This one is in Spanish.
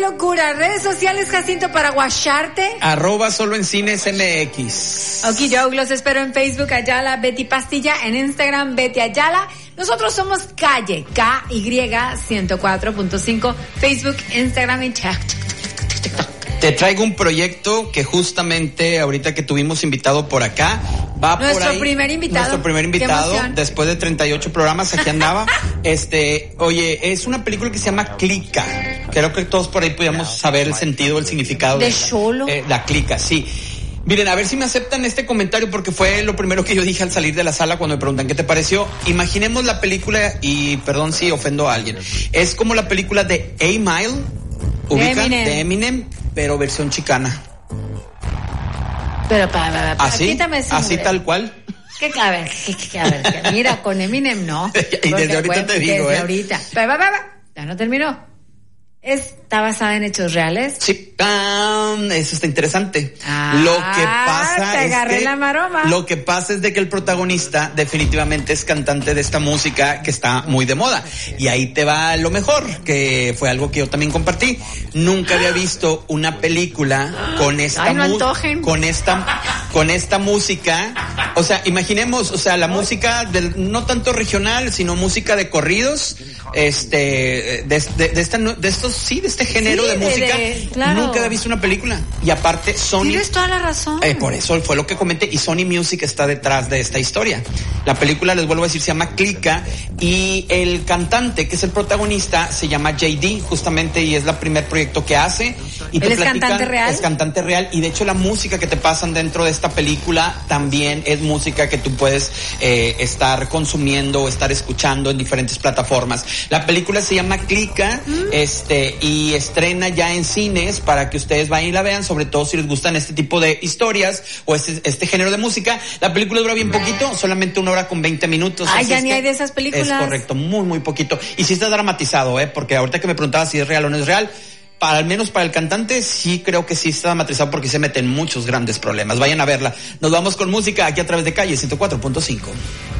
locura! Redes sociales, Jacinto, para guacharte. @solo en cines MX. Ok, yo los espero en Facebook, Ayala Betty Pastilla, en Instagram, Betty Ayala. Nosotros somos Calle, KY 104.5, Facebook, Instagram y TikTok. Te traigo un proyecto que justamente ahorita que tuvimos invitado por acá, va por ahí. Nuestro primer invitado, después de 38 programas, aquí andaba. Oye, es una película que se llama Clica. Creo que todos por ahí podíamos saber el sentido, el significado de Xolo. La Clica, sí. Miren, a ver si me aceptan este comentario porque fue lo primero que yo dije al salir de la sala cuando me preguntan qué te pareció. Imaginemos la película, y perdón si ofendo a alguien, es como la película de A Mile, de Eminem, pero versión chicana. Pero así tal cual. A ver, mira, con Eminem no. Y desde ahorita te digo, desde ahorita. Ya no terminó. ¿Está basada en hechos reales? Sí, eso está interesante. Lo que pasa te agarré la maroma. Lo que pasa es de que el protagonista definitivamente es cantante de esta música que está muy de moda. Y ahí te va lo mejor, que fue algo que yo también compartí. Nunca había visto una película con esta con esta música. O sea, imaginemos, la música no tanto regional, sino música de corridos, de este género de música. Claro. Nunca había visto una película. Y aparte, Sony. Tienes toda la razón. Por eso fue lo que comenté. Y Sony Music está detrás de esta historia. La película, les vuelvo a decir, se llama Clica. Y el cantante, que es el protagonista, se llama JD, justamente, y es el primer proyecto que hace. Y ¿Él es cantante real? Es cantante real. Y de hecho, la música que te pasan dentro de esta película también es música que tú puedes estar consumiendo o estar escuchando en diferentes plataformas. La película se llama Clica, y estrena ya en cines para que ustedes vayan y la vean, sobre todo si les gustan este tipo de historias o este género de música. La película dura bien poquito, solamente 1 hora con 20 minutos. Ya ni hay de esas películas. Es correcto, muy, muy poquito. Y sí está dramatizado, porque ahorita que me preguntaba si es real o no es real, al menos para el cantante, sí creo que sí está dramatizado porque se meten muchos grandes problemas. Vayan a verla. Nos vamos con música aquí a través de Calle 104.5.